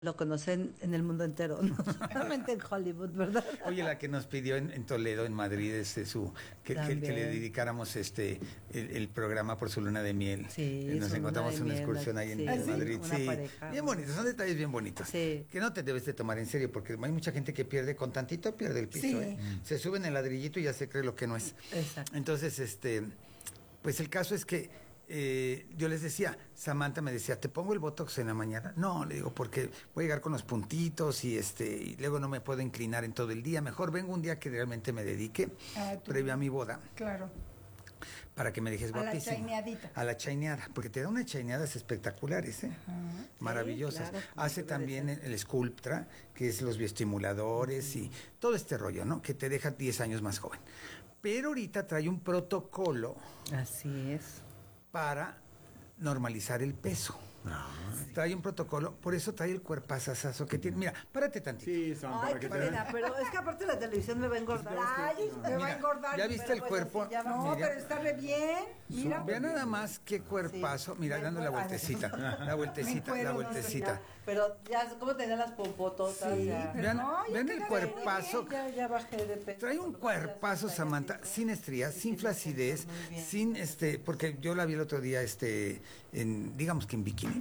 lo conocen en el mundo entero, no solamente en Hollywood, ¿verdad? Oye, la que nos pidió en Toledo, en Madrid, que le dedicáramos el programa por su luna de miel. Sí, nos encontramos en una excursión ahí en Madrid. Sí, bien bonitos, son detalles bien bonitos. Sí. Que no te debes de tomar en serio, porque hay mucha gente que pierde, con tantito pierde el piso. Sí. Se sube en el ladrillito y ya se cree lo que no es. Exacto. Entonces, pues el caso es que yo les decía, Samantha me decía, ¿te pongo el Botox en la mañana? No, le digo, porque voy a llegar con los puntitos y luego no me puedo inclinar en todo el día. Mejor vengo un día que realmente me dedique, previo a mi boda. Claro. Para que me dejes guapísimo. A la chaineadita. A la chaineada, porque te da unas chaineadas espectaculares, maravillosas. Sí, claro, hace también el Sculptra, que es los bioestimuladores y todo este rollo, ¿no? Que te deja 10 años más joven. Pero ahorita trae un protocolo. Así es. Para normalizar el peso. Trae un protocolo, por eso trae el cuerpazazazo que tiene. Mira, párate tantito. Sí, ay, qué pena, pero es que aparte la televisión me va a engordar. Ay, me va a engordar. ¿Ya viste el cuerpo? No, pero está re bien. Mira, vea nada más qué cuerpazo. Mira, dando la vueltecita. La vueltecita. Pero ya, ¿cómo tenía las pompototas? Sí, vean el cuerpazo. Ya bajé de peso. Trae un cuerpazo, Samantha, sin estrías, sin flacidez, sin porque yo la vi el otro día, digamos que en bikini.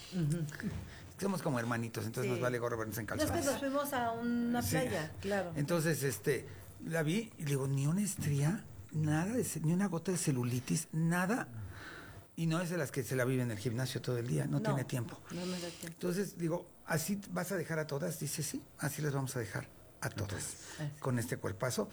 Somos como hermanitos, entonces nos vale gorro vernos en calzones. No es que nos fuimos a una playa, claro. Entonces, la vi y le digo, ni una estría, nada, ni una gota de celulitis, nada. Y no es de las que se la vive en el gimnasio todo el día, no tiene tiempo. No me da tiempo. Entonces, digo, ¿así vas a dejar a todas? Dice, sí, así les vamos a dejar a todas, con este cuerpazo.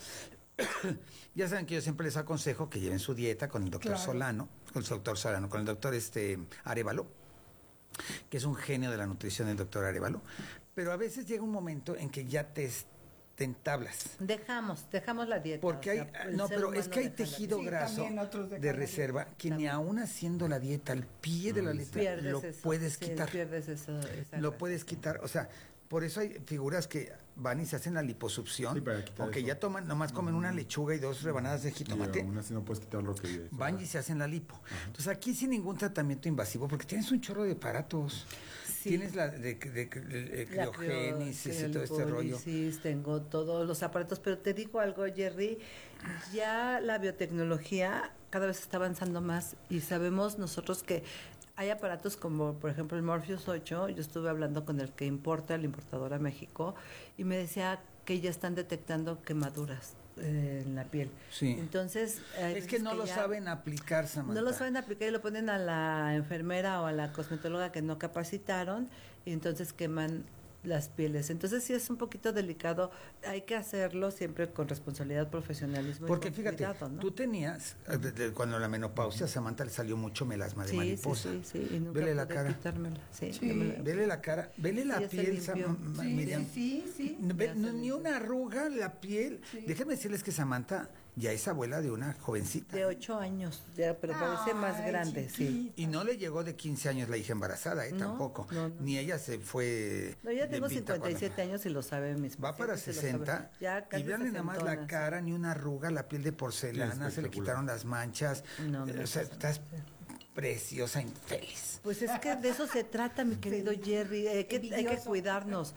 Ya saben que yo siempre les aconsejo que lleven su dieta con el doctor Solano, con el doctor Arévalo, que es un genio de la nutrición, el doctor Arévalo, pero a veces llega un momento en que ya te entablas. Dejamos la dieta. Porque pero es que hay tejido graso de reserva que ni aún haciendo la dieta al pie de la letra lo puedes quitar. Lo puedes quitar, o sea, por eso hay figuras que van y se hacen la liposucción, aunque ya nomás comen una lechuga y 2 rebanadas de jitomate. Aún así no puedes quitar lo que van y se hacen la lipo. Entonces aquí sin ningún tratamiento invasivo, porque tienes un chorro de aparatos. Sí. Tienes la de criogénesis y todo este rollo. Sí, tengo todos los aparatos, pero te digo algo, Jerry, ya la biotecnología cada vez está avanzando más y sabemos nosotros que hay aparatos como, por ejemplo, el Morpheus 8. Yo estuve hablando con el que importa, el importador a México, y me decía que ya están detectando quemaduras en la piel. Sí. Entonces... es que no lo saben aplicar, Samantha. No lo saben aplicar y lo ponen a la enfermera o a la cosmetóloga que no capacitaron y entonces queman las pieles. Entonces sí es un poquito delicado, hay que hacerlo siempre con responsabilidad, profesionalismo. Porque y con fíjate, cuidado, ¿no? tú tenías, cuando la menopausia, Samantha le salió mucho melasma de mariposa. Sí, y nunca vele la pude cara. quitármela. Vele la cara, vele la piel, Miriam. Sí. Ni una arruga, la piel. Sí. Déjenme decirles que Samantha ya es abuela de una jovencita. De 8 años, ya, pero parece más grande, chiquita. Y no le llegó de 15 años la hija embarazada, tampoco. No. Ni ella se fue... No, ya tengo 57 años y lo sabe mis va para 60 y veanle nada más la cara, ni una arruga, la piel de porcelana, se le quitaron las manchas. O sea, estás preciosa, infeliz. Pues es que de eso se trata, mi querido Jerry. Hay que cuidarnos.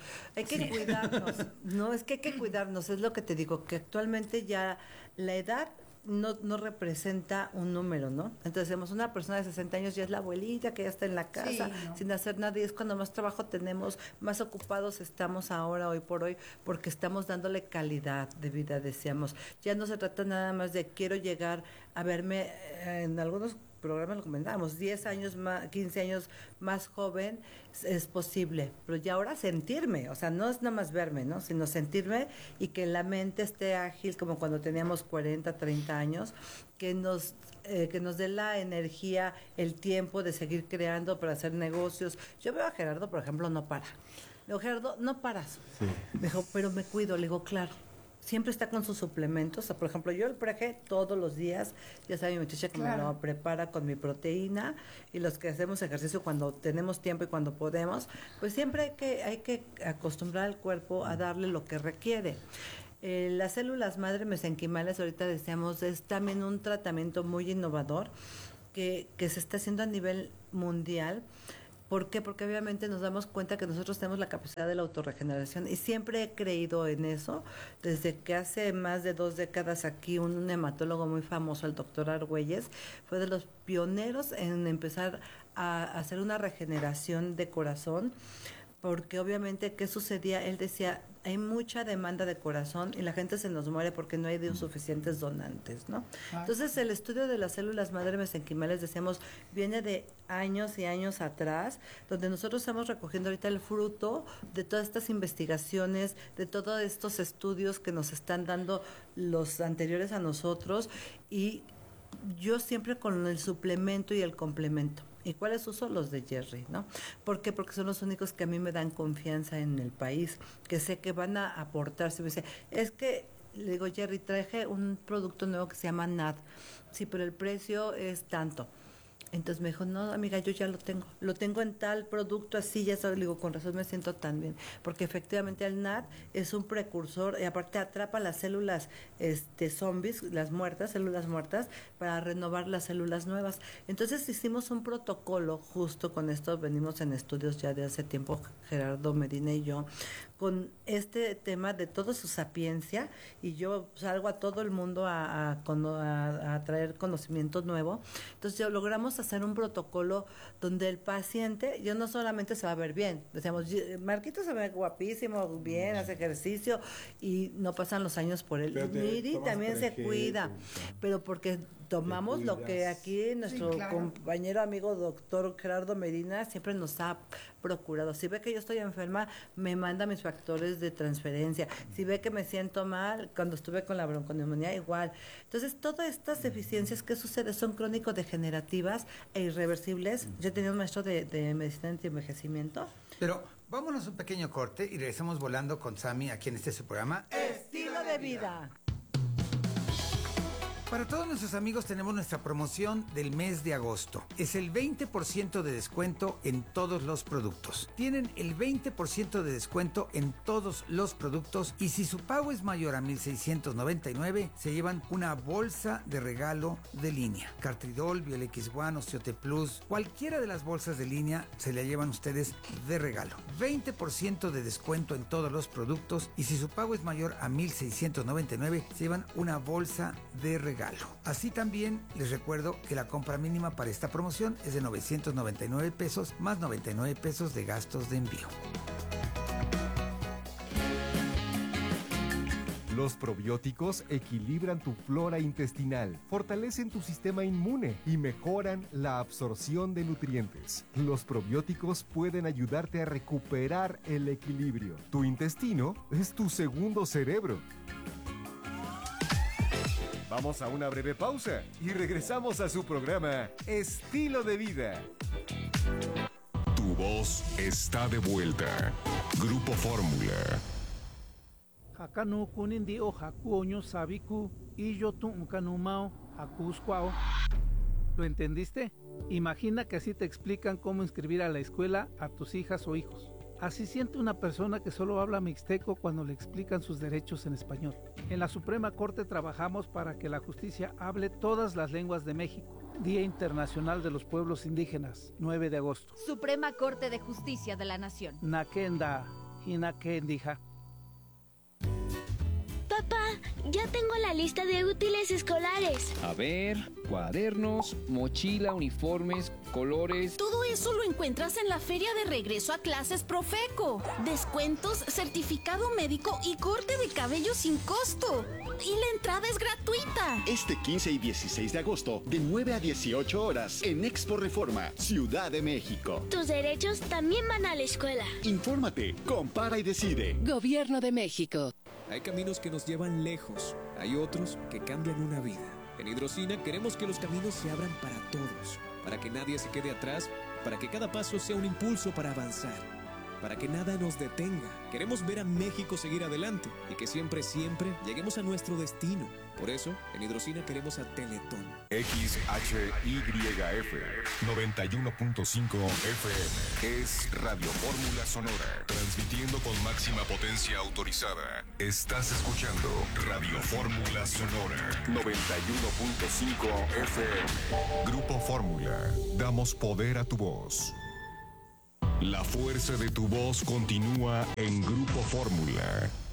No, es que hay que cuidarnos. Es lo que te digo, que actualmente ya la edad no representa un número, ¿no? Entonces decimos, una persona de 60 años ya es la abuelita que ya está en la casa sin hacer nada, y es cuando más trabajo tenemos, más ocupados estamos ahora, hoy por hoy, porque estamos dándole calidad de vida, decíamos. Ya no se trata nada más de quiero llegar a verme en algunos programas lo comentábamos, 10 años más, 15 años más joven es posible, pero ya ahora sentirme, o sea, no es nada más verme, ¿no? Sino sentirme y que la mente esté ágil como cuando teníamos 40, 30 años, que nos dé la energía, el tiempo de seguir creando para hacer negocios. Yo veo a Gerardo, por ejemplo, no para. Le digo, Gerardo, no paras. Sí. Me dijo, pero me cuido. Le digo, claro. Siempre está con sus suplementos. O sea, por ejemplo, yo el preje todos los días, ya sabe mi muchacha que me lo prepara con mi proteína, y los que hacemos ejercicio cuando tenemos tiempo y cuando podemos, pues siempre hay que acostumbrar al cuerpo a darle lo que requiere. Las células madre mesenquimales, ahorita decíamos, es también un tratamiento muy innovador que se está haciendo a nivel mundial, ¿Por qué? Porque obviamente nos damos cuenta que nosotros tenemos la capacidad de la autorregeneración y siempre he creído en eso. Desde que hace más de 2 décadas aquí un hematólogo muy famoso, el doctor Argüelles, fue de los pioneros en empezar a hacer una regeneración de corazón, porque obviamente, ¿qué sucedía? Él decía, hay mucha demanda de corazón y la gente se nos muere porque no hay suficientes donantes, ¿no? Entonces, el estudio de las células madre mesenquimales, decíamos, viene de años y años atrás, donde nosotros estamos recogiendo ahorita el fruto de todas estas investigaciones, de todos estos estudios que nos están dando los anteriores a nosotros, y yo siempre con el suplemento y el complemento. ¿Y cuáles uso? Los de Jerry, ¿no? ¿Por qué? Porque son los únicos que a mí me dan confianza en el país, que sé que van a aportar. Si me dice, es que, le digo, Jerry, traje un producto nuevo que se llama NAD. Sí, pero el precio es tanto. Entonces me dijo, no, amiga, yo ya lo tengo en tal producto, así, ya sabes, le digo, con razón me siento tan bien, porque efectivamente el NAD es un precursor, y aparte atrapa las células zombies, las muertas, células muertas, para renovar las células nuevas. Entonces hicimos un protocolo, justo con esto venimos en estudios ya de hace tiempo, Gerardo Medina y yo, con este tema de toda su sapiencia, y yo salgo a todo el mundo a traer conocimiento nuevo. Entonces ya logramos hacer un protocolo donde el paciente, yo no solamente se va a ver bien, decíamos, Marquito se ve guapísimo, bien, hace ejercicio, y no pasan los años por él. Miri también se cuida, pero porque tomamos lo que aquí nuestro compañero amigo doctor Gerardo Medina siempre nos ha procurado. Si ve que yo estoy enferma, me manda mis factores de transferencia. Si ve que me siento mal, cuando estuve con la bronconeumonía, igual. Entonces, todas estas deficiencias, ¿qué sucede? Son crónico-degenerativas e irreversibles. Yo tenía un maestro de medicina anti-envejecimiento. Pero vámonos un pequeño corte y regresamos volando con Sammy aquí en su programa Estilo de Vida. Para todos nuestros amigos tenemos nuestra promoción del mes de agosto. Es el 20% de descuento en todos los productos. Tienen el 20% de descuento en todos los productos, y si su pago es mayor a 1,699, se llevan una bolsa de regalo de línea. Cartridol, Biolex-1, Osteote Plus, cualquiera de las bolsas de línea se la llevan ustedes de regalo. 20% de descuento en todos los productos, y si su pago es mayor a 1,699, se llevan una bolsa de regalo. Así también les recuerdo que la compra mínima para esta promoción es de 999 pesos más 99 pesos de gastos de envío. Los probióticos equilibran tu flora intestinal, fortalecen tu sistema inmune y mejoran la absorción de nutrientes. Los probióticos pueden ayudarte a recuperar el equilibrio. Tu intestino es tu segundo cerebro. Vamos a una breve pausa y regresamos a su programa Estilo de Vida. Tu voz está de vuelta. Grupo Fórmula. Hakanu kunindi o hakuoño sabiku y yo tu kanumao hakusquao. ¿Lo entendiste? Imagina que así te explican cómo inscribir a la escuela a tus hijas o hijos. Así siente una persona que solo habla mixteco cuando le explican sus derechos en español. En la Suprema Corte trabajamos para que la justicia hable todas las lenguas de México. Día Internacional de los Pueblos Indígenas, 9 de agosto. Suprema Corte de Justicia de la Nación. Nakenda, Hinakendija. Papá, ya tengo la lista de útiles escolares. A ver, cuadernos, mochila, uniformes, colores. Todo eso lo encuentras en la Feria de Regreso a Clases Profeco. Descuentos, certificado médico y corte de cabello sin costo. Y la entrada es gratuita. Este 15 y 16 de agosto, de 9 a 18 horas, en Expo Reforma, Ciudad de México. Tus derechos también van a la escuela. Infórmate, compara y decide. Gobierno de México. Hay caminos que nos llevan lejos, hay otros que cambian una vida. En Hidrocina queremos que los caminos se abran para todos, para que nadie se quede atrás, para que cada paso sea un impulso para avanzar, para que nada nos detenga. Queremos ver a México seguir adelante y que siempre, siempre lleguemos a nuestro destino. Por eso, en Hidrocina queremos a Teletón. XHYF 91.5 FM es Radio Fórmula Sonora, transmitiendo con máxima potencia autorizada. Estás escuchando Radio Fórmula Sonora 91.5 FM. Grupo Fórmula, damos poder a tu voz. La fuerza de tu voz continúa en Grupo Fórmula.